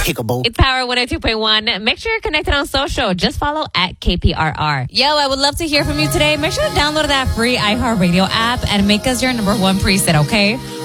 Despicable. It's Power 102.1. Make sure you're connected on social. Just follow at KPRR. Yo, I would love to hear from you today. Make sure to download that free iHeartRadio app and make us your number one preset, okay?